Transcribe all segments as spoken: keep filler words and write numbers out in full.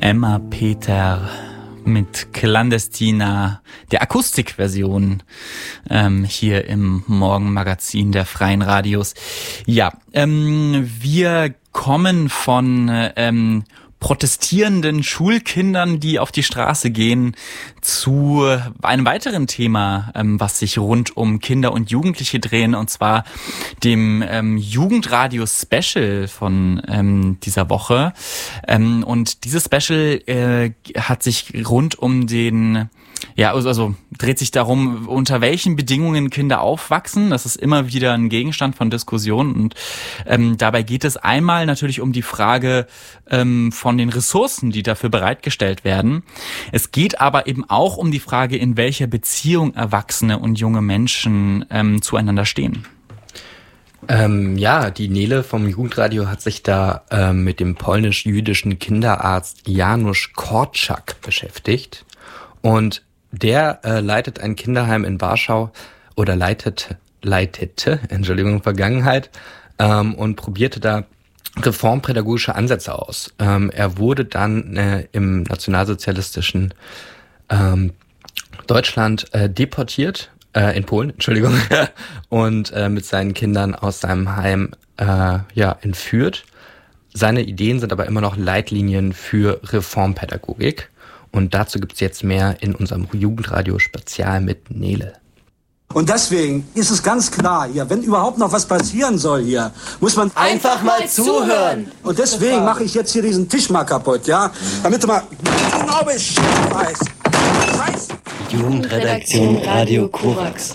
Emma Peter mit Clandestina, der Akustikversion, ähm, hier im Morgenmagazin der Freien Radios. Ja, ähm, wir kommen von ähm, protestierenden Schulkindern, die auf die Straße gehen, zu einem weiteren Thema, ähm, was sich rund um Kinder und Jugendliche drehen, und zwar dem ähm, Jugendradio-Special von ähm, dieser Woche. Ähm, und dieses Special äh, hat sich rund um den Ja, also, also dreht sich darum, unter welchen Bedingungen Kinder aufwachsen. Das ist immer wieder ein Gegenstand von Diskussionen, und ähm, dabei geht es einmal natürlich um die Frage ähm, von den Ressourcen, die dafür bereitgestellt werden. Es geht aber eben auch um die Frage, in welcher Beziehung Erwachsene und junge Menschen ähm, zueinander stehen. Ähm, ja, die Nele vom Jugendradio hat sich da ähm, mit dem polnisch-jüdischen Kinderarzt Janusz Korczak beschäftigt. Und der äh, leitet ein Kinderheim in Warschau oder leitet, leitete, Entschuldigung, Vergangenheit, ähm, und probierte da reformpädagogische Ansätze aus. Ähm, er wurde dann äh, im nationalsozialistischen ähm, Deutschland äh, deportiert, äh, in Polen, Entschuldigung, und äh, mit seinen Kindern aus seinem Heim äh, ja entführt. Seine Ideen sind aber immer noch Leitlinien für Reformpädagogik. Und dazu gibt's jetzt mehr in unserem Jugendradio-Spezial mit Nele. Und deswegen ist es ganz klar hier, wenn überhaupt noch was passieren soll hier, muss man einfach mal zuhören. Und deswegen mache ich jetzt hier diesen Tisch mal kaputt, ja? Damit du mal genau Bescheid weißt. Scheiß. Jugendredaktion Radio Korax.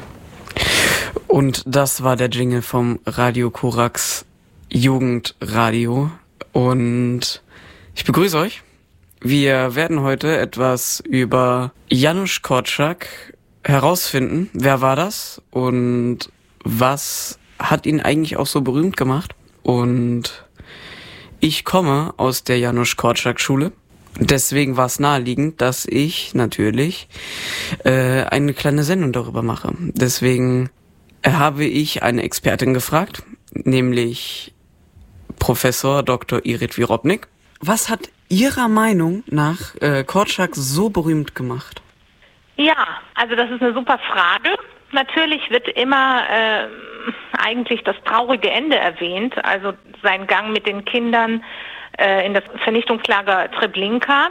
Und das war der Jingle vom Radio Korax Jugendradio. Und ich begrüße euch. Wir werden heute etwas über Janusz Korczak herausfinden. Wer war das und was hat ihn eigentlich auch so berühmt gemacht? Und ich komme aus der Janusz Korczak Schule. Deswegen war es naheliegend, dass ich natürlich äh, eine kleine Sendung darüber mache. Deswegen habe ich eine Expertin gefragt, nämlich Professor Doktor Irit Wirobnik. Was hat Ihrer Meinung nach äh, Korczak so berühmt gemacht? Ja, also das ist eine super Frage. Natürlich wird immer äh, eigentlich das traurige Ende erwähnt, also sein Gang mit den Kindern äh, in das Vernichtungslager Treblinka.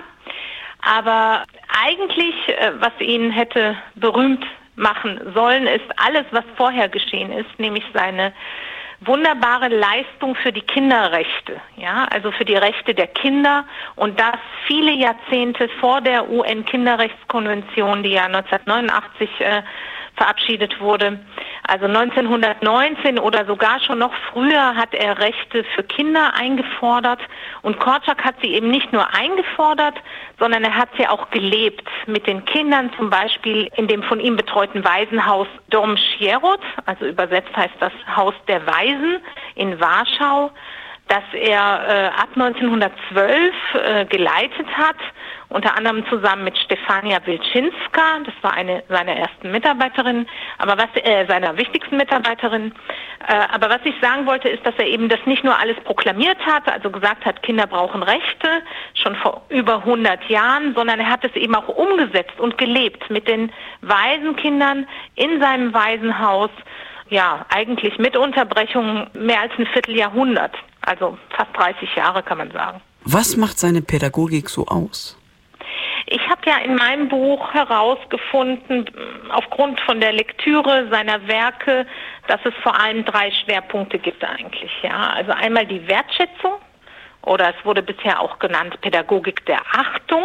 Aber eigentlich, äh, was ihn hätte berühmt machen sollen, ist alles, was vorher geschehen ist, nämlich seine wunderbare Leistung für die Kinderrechte, ja, also für die Rechte der Kinder, und das viele Jahrzehnte vor der U N-Kinderrechtskonvention, die ja neunzehnhundertneunundachtzig äh, verabschiedet wurde. Also neunzehnhundertneunzehn oder sogar schon noch früher hat er Rechte für Kinder eingefordert, und Korczak hat sie eben nicht nur eingefordert, sondern er hat sie auch gelebt mit den Kindern, zum Beispiel in dem von ihm betreuten Waisenhaus Dom Sierot, also übersetzt heißt das Haus der Waisen in Warschau, das er äh, ab neunzehnhundertzwölf äh, geleitet hat, unter anderem zusammen mit Stefania Wilczynska, das war eine seiner ersten Mitarbeiterinnen, aber was äh, seiner wichtigsten Mitarbeiterin. Äh, aber was ich sagen wollte, ist, dass er eben das nicht nur alles proklamiert hat, also gesagt hat, Kinder brauchen Rechte, schon vor über hundert Jahren, sondern er hat es eben auch umgesetzt und gelebt mit den Waisenkindern in seinem Waisenhaus. Ja, eigentlich mit Unterbrechungen mehr als ein Vierteljahrhundert, also fast dreißig Jahre kann man sagen. Was macht seine Pädagogik so aus? Ich habe ja in meinem Buch herausgefunden, aufgrund von der Lektüre seiner Werke, dass es vor allem drei Schwerpunkte gibt eigentlich. Ja, also einmal die Wertschätzung, oder es wurde bisher auch genannt Pädagogik der Achtung.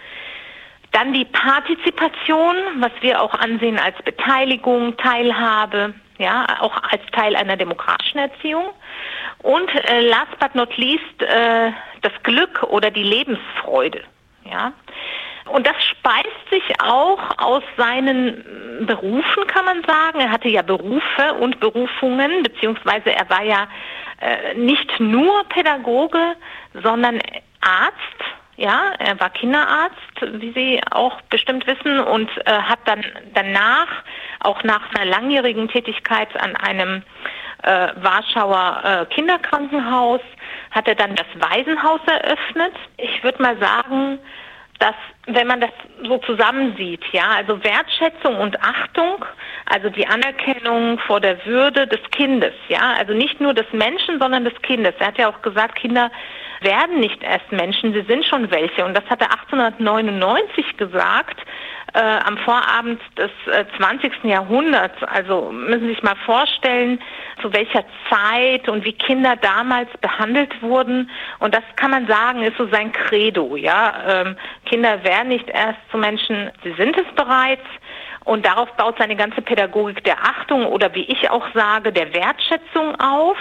Dann die Partizipation, was wir auch ansehen als Beteiligung, Teilhabe, ja, auch als Teil einer demokratischen Erziehung. Und äh, last but not least äh, das Glück oder die Lebensfreude, ja. Und das speist sich auch aus seinen Berufen, kann man sagen. Er hatte ja Berufe und Berufungen, beziehungsweise er war ja äh, nicht nur Pädagoge, sondern Arzt. Ja, er war Kinderarzt, wie Sie auch bestimmt wissen, und äh, hat dann danach, auch nach einer langjährigen Tätigkeit an einem äh, Warschauer äh, Kinderkrankenhaus, hat er dann das Waisenhaus eröffnet. Ich würde mal sagen, dass, wenn man das so zusammensieht, ja, also Wertschätzung und Achtung, also die Anerkennung vor der Würde des Kindes, ja, also nicht nur des Menschen, sondern des Kindes. Er hat ja auch gesagt, Kinder werden nicht erst Menschen, sie sind schon welche. Und das hat er achtzehnhundertneunundneunzig gesagt, äh, am Vorabend des äh, zwanzigsten Jahrhunderts. Also müssen Sie sich mal vorstellen, zu welcher Zeit und wie Kinder damals behandelt wurden. Und das kann man sagen, ist so sein Credo, ja. Ähm, Kinder werden nicht erst zu Menschen, sie sind es bereits. Und darauf baut seine ganze Pädagogik der Achtung oder wie ich auch sage, der Wertschätzung auf.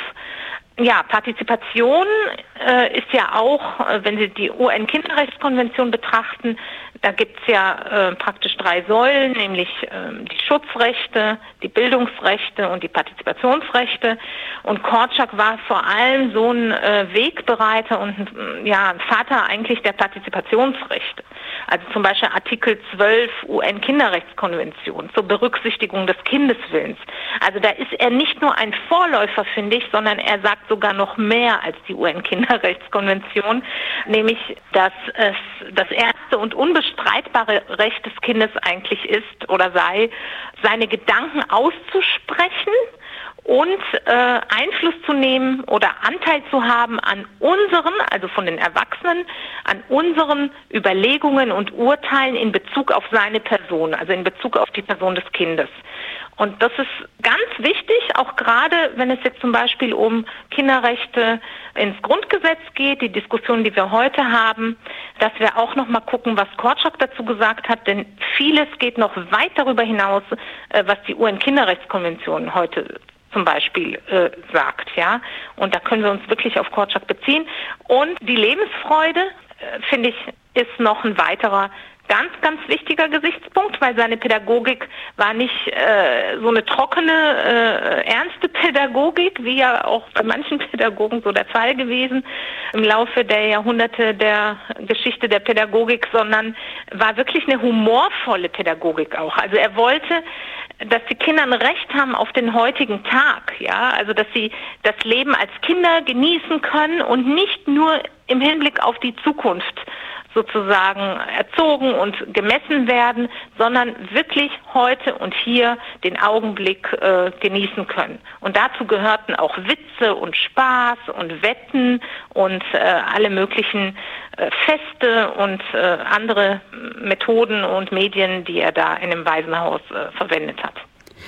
Ja, Partizipation äh, ist ja auch, äh, wenn Sie die U N-Kinderrechtskonvention betrachten, da gibt's ja äh, praktisch drei Säulen, nämlich äh, die Schutzrechte, die Bildungsrechte und die Partizipationsrechte. Und Korczak war vor allem so ein äh, Wegbereiter und ja, ein Vater eigentlich der Partizipationsrechte. Also zum Beispiel Artikel zwölf U N-Kinderrechtskonvention zur Berücksichtigung des Kindeswillens. Also da ist er nicht nur ein Vorläufer, finde ich, sondern er sagt sogar noch mehr als die U N-Kinderrechtskonvention, nämlich, dass es das erste und unbestreitbare Recht des Kindes eigentlich ist oder sei, seine Gedanken auszusprechen und äh, Einfluss zu nehmen oder Anteil zu haben an unseren, also von den Erwachsenen, an unseren Überlegungen und Urteilen in Bezug auf seine Person, also in Bezug auf die Person des Kindes. Und das ist ganz wichtig, auch gerade wenn es jetzt zum Beispiel um Kinderrechte ins Grundgesetz geht, die Diskussion, die wir heute haben, dass wir auch noch mal gucken, was Korczak dazu gesagt hat, denn vieles geht noch weit darüber hinaus, was die U N-Kinderrechtskonvention heute zum Beispiel äh, sagt, ja. Und da können wir uns wirklich auf Korczak beziehen. Und die Lebensfreude, äh, finde ich, ist noch ein weiterer ganz, ganz wichtiger Gesichtspunkt, weil seine Pädagogik war nicht äh, so eine trockene, äh, ernste Pädagogik, wie ja auch bei manchen Pädagogen so der Fall gewesen im Laufe der Jahrhunderte der Geschichte der Pädagogik, sondern war wirklich eine humorvolle Pädagogik auch. Also er wollte, dass die Kinder ein Recht haben auf den heutigen Tag, ja, also dass sie das Leben als Kinder genießen können und nicht nur im Hinblick auf die Zukunft sozusagen erzogen und gemessen werden, sondern wirklich heute und hier den Augenblick äh, genießen können. Und dazu gehörten auch Witze und Spaß und Wetten und äh, alle möglichen äh, Feste und äh, andere Methoden und Medien, die er da in dem Waisenhaus äh, verwendet hat.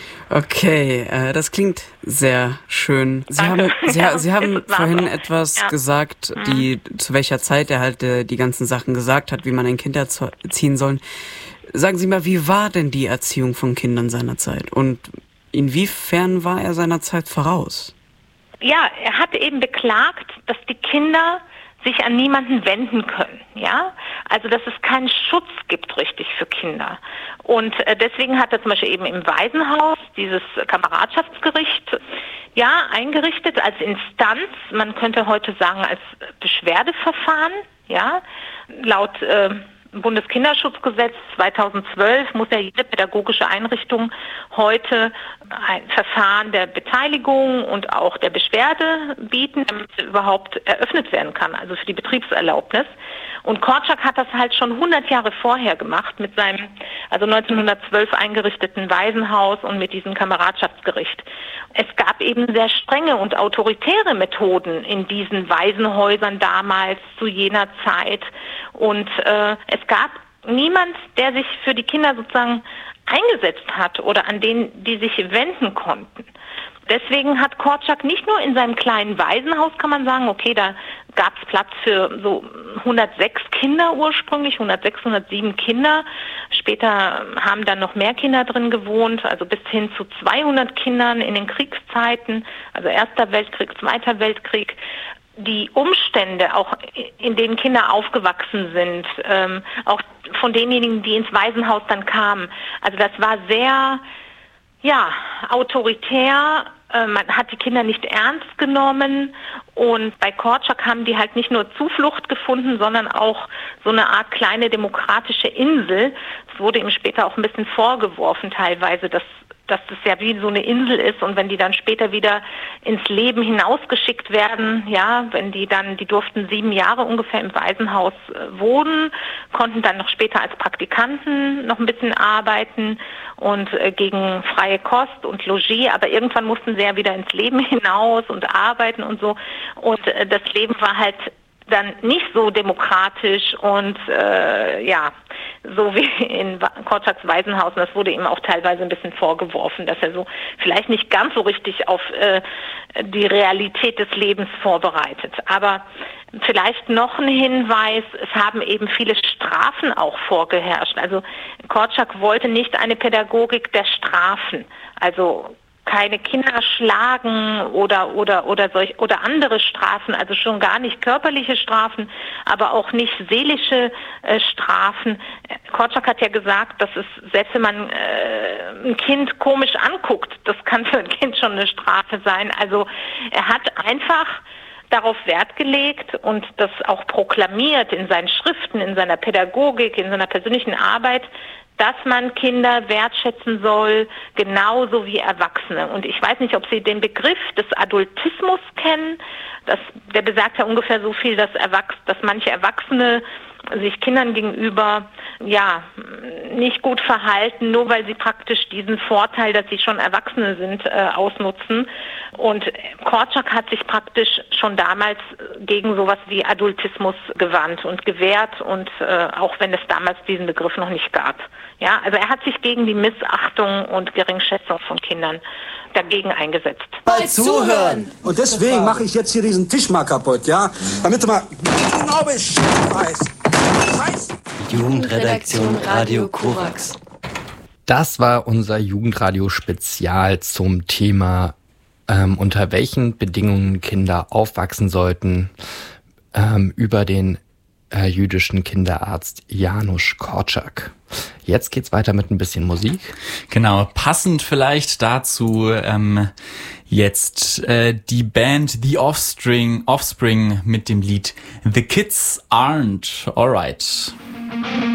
Okay, äh, das klingt sehr schön. Sie Danke. haben, Sie, Ja, Sie haben vorhin so. etwas Ja. gesagt, die zu welcher Zeit er halt äh, die ganzen Sachen gesagt hat, wie man ein Kind erziehen soll. Sagen Sie mal, wie war denn die Erziehung von Kindern seiner Zeit und inwiefern war er seiner Zeit voraus? Ja, er hat eben beklagt, dass die Kinder sich an niemanden wenden können, ja, also dass es keinen Schutz gibt richtig für Kinder und äh, deswegen hat er zum Beispiel eben im Waisenhaus dieses Kameradschaftsgericht ja eingerichtet als Instanz, man könnte heute sagen als Beschwerdeverfahren, ja, laut äh, Bundeskinderschutzgesetz zweitausendzwölf muss ja jede pädagogische Einrichtung heute ein Verfahren der Beteiligung und auch der Beschwerde bieten, damit sie überhaupt eröffnet werden kann, also für die Betriebserlaubnis. Und Korczak hat das halt schon hundert Jahre vorher gemacht mit seinem, also neunzehnhundertzwölf eingerichteten Waisenhaus und mit diesem Kameradschaftsgericht. Es gab eben sehr strenge und autoritäre Methoden in diesen Waisenhäusern damals zu jener Zeit und äh, es gab niemand, der sich für die Kinder sozusagen eingesetzt hat oder an den die sich wenden konnten. Deswegen hat Korczak nicht nur in seinem kleinen Waisenhaus, kann man sagen, okay, da gab es Platz für so hundertsechs Kinder ursprünglich, hundertsechs, hundertsieben Kinder. Später haben dann noch mehr Kinder drin gewohnt, also bis hin zu zweihundert Kindern in den Kriegszeiten, also Erster Weltkrieg, Zweiter Weltkrieg. Die Umstände, auch in denen Kinder aufgewachsen sind, ähm, auch von denjenigen, die ins Waisenhaus dann kamen, also das war sehr, ja, autoritär. Man hat die Kinder nicht ernst genommen Und bei Korczak haben die halt nicht nur Zuflucht gefunden, sondern auch so eine Art kleine demokratische Insel. Es wurde ihm später auch ein bisschen vorgeworfen teilweise, dass dass das ja wie so eine Insel ist und wenn die dann später wieder ins Leben hinausgeschickt werden, ja, wenn die dann, die durften sieben Jahre ungefähr im Waisenhaus äh, wohnen, konnten dann noch später als Praktikanten noch ein bisschen arbeiten und äh, gegen freie Kost und Logis, aber irgendwann mussten sie ja wieder ins Leben hinaus und arbeiten und so und äh, das Leben war halt dann nicht so demokratisch und äh, ja, so wie in Korczaks Waisenhaus. Und das wurde ihm auch teilweise ein bisschen vorgeworfen, dass er so vielleicht nicht ganz so richtig auf äh, die Realität des Lebens vorbereitet. Aber vielleicht noch ein Hinweis, es haben eben viele Strafen auch vorgeherrscht. Also Korczak wollte nicht eine Pädagogik der Strafen, also keine Kinder schlagen oder oder oder solch oder andere Strafen, also schon gar nicht körperliche Strafen, aber auch nicht seelische äh, Strafen. Korczak hat ja gesagt, dass es, selbst wenn man äh, ein Kind komisch anguckt, das kann für ein Kind schon eine Strafe sein. Also er hat einfach darauf Wert gelegt und das auch proklamiert in seinen Schriften, in seiner Pädagogik, in seiner persönlichen Arbeit, dass man Kinder wertschätzen soll, genauso wie Erwachsene. Und ich weiß nicht, ob Sie den Begriff des Adultismus kennen. Das, der besagt ja ungefähr so viel, dass, Erwachs- dass manche Erwachsene sich Kindern gegenüber ja nicht gut verhalten, nur weil sie praktisch diesen Vorteil, dass sie schon Erwachsene sind, äh, ausnutzen. Und Korczak hat sich praktisch schon damals gegen sowas wie Adultismus gewandt und gewehrt, und äh, auch wenn es damals diesen Begriff noch nicht gab. Ja, also er hat sich gegen die Missachtung und Geringschätzung von Kindern dagegen eingesetzt. Mal zuhören! Und deswegen mache ich jetzt hier diesen Tisch mal kaputt, ja? Damit du mal genau Bescheid weißt. Scheiße! Jugendredaktion Radio Korax. Das war unser Jugendradio-Spezial zum Thema, ähm, unter welchen Bedingungen Kinder aufwachsen sollten, ähm, über den äh, jüdischen Kinderarzt Janusz Korczak. Jetzt geht's weiter mit ein bisschen Musik. Genau, passend vielleicht dazu ähm, jetzt äh, die Band The Offspring, Offspring mit dem Lied The Kids Aren't Alright.